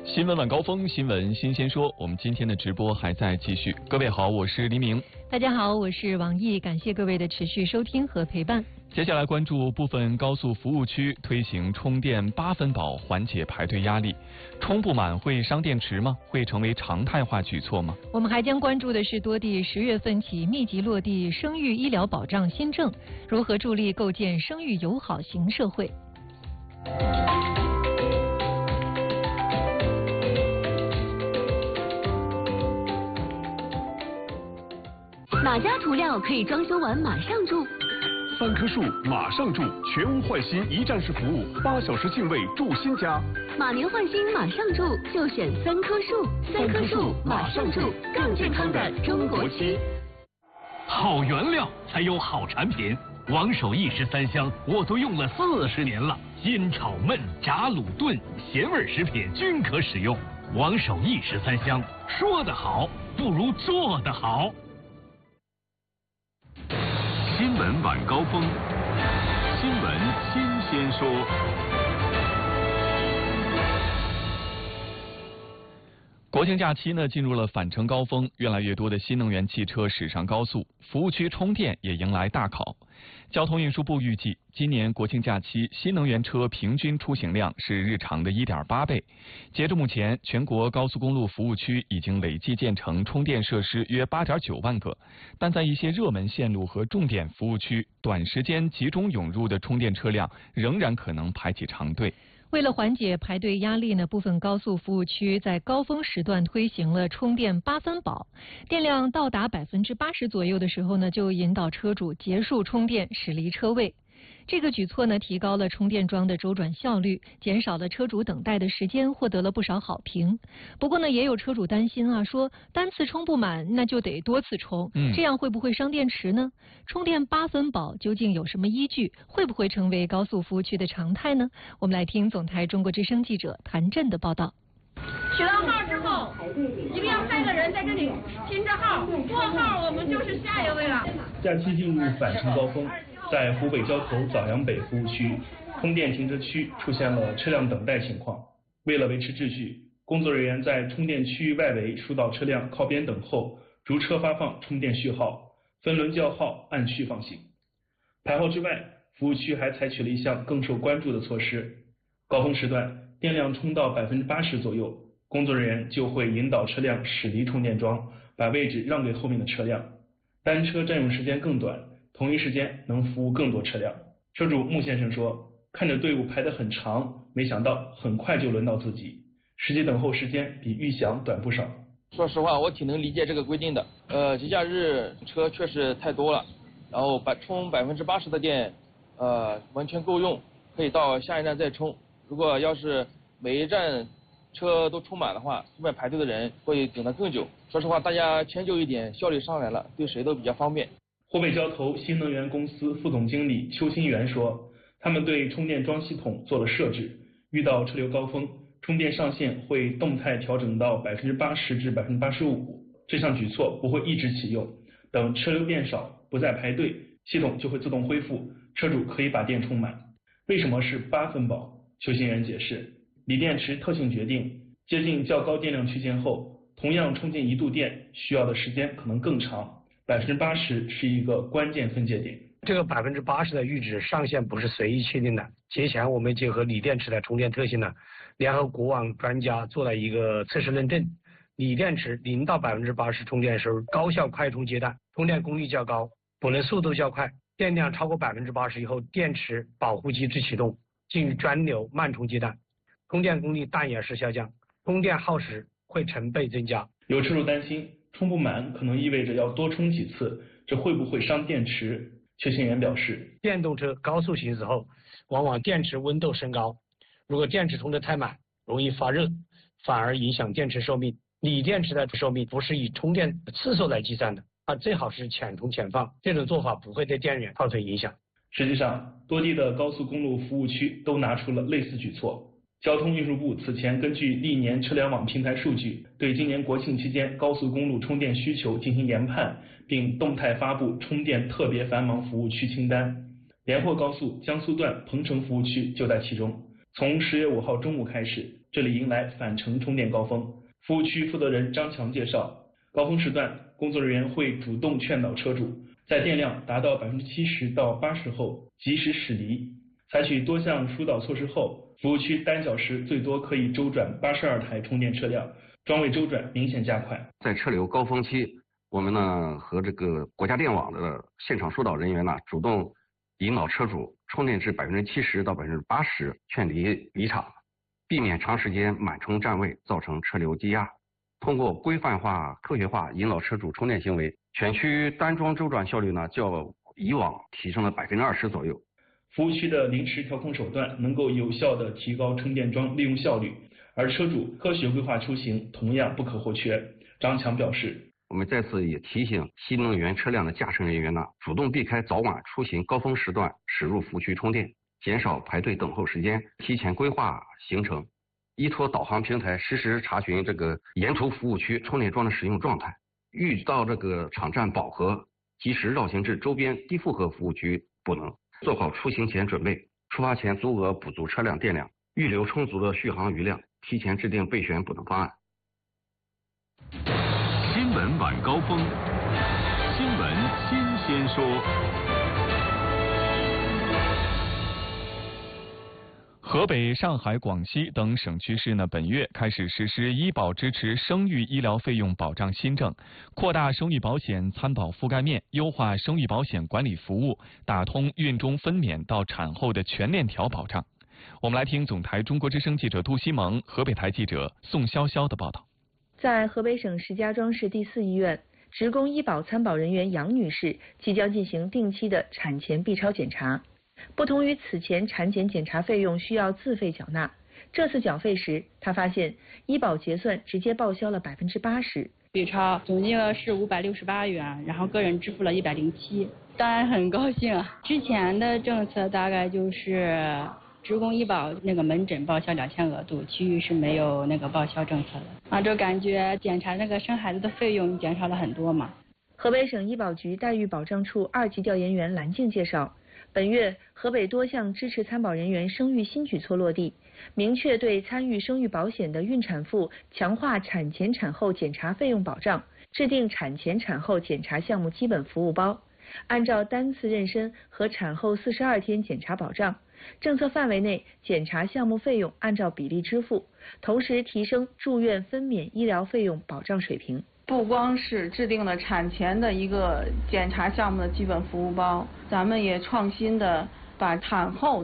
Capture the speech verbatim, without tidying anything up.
新闻晚高峰，新闻新鲜说，我们今天的直播还在继续。各位好，我是黎明。 大家好，我是王毅，感谢各位的持续收听和陪伴。 接下来关注部分高速服务区推行充电八分饱，缓解排队压力。充不满会伤电池吗？会成为常态化举措吗？ 我们还将关注的是多地十月份起密集落地生育医疗保障新政，如何助力构建生育友好型社会。 哪家涂料可以装修完马上住？ 三棵树马上住，全屋换新一站式服务，八小时净位住新家。 马年换新马上住，就选三棵树。三棵树马上住，更健康的中国区。 好原料才有好产品，王守义十三香我都用了四十年了，煎炒焖炸卤炖咸味食品均可使用。王守义十三香，说得好不如做得好。 新闻晚高峰，新闻新鲜说。 国庆假期呢进入了返程高峰，越来越多的新能源汽车驶上高速，服务区充电也迎来大考。交通运输部预计，今年国庆假期新能源车平均出行量是日常的 一点八倍。截至目前，全国高速公路服务区已经累计建成充电设施约 八点九万个，但在一些热门线路和重点服务区，短时间集中涌入的充电车辆仍然可能排起长队。 为了缓解排队压力呢，部分高速服务区在高峰时段推行了充电八分饱，电量到达百分之八十左右的时候呢，就引导车主结束充电，驶离车位。这个举措呢，提高了充电桩的周转效率，减少了车主等待的时间，获得了不少好评。不过呢，也有车主担心啊，说单次充不满，那就得多次充，嗯、这样会不会伤电池呢？充电八分饱究竟有什么依据？会不会成为高速服务区的常态呢？我们来听总台中国之声记者谭震的报道。 取到号之后，一定要派个人在这里拼着号，过号我们就是下一位了。 假期进入返程高峰，在湖北交投枣阳北服务区，充电停车区出现了车辆等待情况。为了维持秩序，工作人员在充电区域外围疏导车辆靠边等候，逐车发放充电序号，分轮叫号，按序放行。排号之外，服务区还采取了一项更受关注的措施：高峰时段电量充到百分之八十左右，工作人员就会引导车辆驶离充电桩，把位置让给后面的车辆。单车占用时间更短，同一时间能服务更多车辆。车主穆先生说，看着队伍排得很长，没想到很快就轮到自己，实际等候时间比预想短不少。 说实话，我挺能理解这个规定的。呃，节假日车确实太多了，然后百充百分之八十的电，呃，完全够用，可以到下一站再充。如果要是每一站车都充满的话，后面排队的人会等得更久。说实话，大家迁就一点，效率上来了，对谁都比较方便。 湖北交投新能源公司副总经理邱新元说，他们对充电桩系统做了设置，遇到车流高峰，充电上限会动态调整到百分之八十至百分之八十五。这项举措不会一直启用，等车流变少，不再排队，系统就会自动恢复，车主可以把电充满。为什么是八分饱？邱新元解释，锂电池特性决定，接近较高电量区间后，同样充进一度电需要的时间可能更长。百分之八十是一个关键分界点。 这个百分之八十的阈值上限不是随意确定的。节前我们结合锂电池的充电特性呢，联合国网专家做了一个测试认证。锂电池零到百分之八十充电时候，高效快充阶段，充电功率较高，补能速度较快。电量超过百分之八十以后，电池保护机制启动，进入专流慢充阶段，充电功率淡也是下降，充电耗时会成倍增加。 有车主担心充不满可能意味着要多充几次，这会不会伤电池？邱新元表示， 电动车高速行驶后，往往电池温度升高，如果电池充得太满，容易发热，反而影响电池寿命。锂电池的寿命不是以充电次数来计算的，它最好是浅充浅放，这种做法不会对电源造成影响。 实际上，多地的高速公路服务区都拿出了类似举措。交通运输部此前根据历年车联网平台数据，对今年国庆期间高速公路充电需求进行研判，并动态发布充电特别繁忙服务区清单。连霍高速江苏段彭城服务区就在其中。 从十月五号中午开始，这里迎来返程充电高峰。服务区负责人张强介绍，高峰时段，工作人员会主动劝导车主，在电量达到百分之七十到八十后及时驶离。采取多项疏导措施后，服务区单小时最多可以周转八十二台充电车辆，桩位周转明显加快。 在车流高峰期，我们呢和这个国家电网的现场疏导人员呢，主动引导车主充电至百分之七十到百分之八十，劝离离场，避免长时间满充占位造成车流积压。通过规范化、科学化引导车主充电行为，全区单桩周转效率呢较以往提升了百分之二十左右。 服务区的临时调控手段能够有效地提高充电桩利用效率，而车主科学规划出行同样不可或缺。张强表示， 我们在此也提醒新能源车辆的驾驶人员呢，主动避开早晚出行高峰时段驶入服务区充电，减少排队等候时间，提前规划行程，依托导航平台实时查询这个沿途服务区充电桩的使用状态，遇到这个场站饱和，及时绕行至周边低负荷服务区补能，做好出行前准备，出发前足额补足车辆电量，预留充足的续航余量，提前制定备选补能方案。 新闻晚高峰，新闻新鲜说。 河北、上海、广西等省区市呢，本月开始实施医保支持生育医疗费用保障新政，扩大生育保险参保覆盖面，优化生育保险管理服务，打通孕中分娩到产后的全链条保障。我们来听总台中国之声记者杜西蒙、河北台记者宋潇潇的报道。 在河北省石家庄市第四医院，职工医保参保人员杨女士即将进行定期的产前 B 超检查。不同于此前产检检查费用需要自费缴纳，这次缴费时，她发现医保结算直接报销了百分之八十。 B 超总金额是五百六十八元，然后个人支付了一百零七，当然很高兴啊。之前的政策大概就是职工医保那个门诊报销两千额度，其余是没有那个报销政策的啊，就感觉检查那个生孩子的费用减少了很多嘛。 河北省医保局待遇保障处二级调研员蓝静介绍，本月河北多项支持参保人员生育新举措落地，明确对参与生育保险的孕产妇强化产前产后检查费用保障，制定产前产后检查项目基本服务包，按照单次妊娠和产后四十二天检查保障，政策范围内检查项目费用按照比例支付，同时提升住院分娩医疗费用保障水平。 不光是制定了产前的一个检查项目的基本服务包，咱们也创新的把产后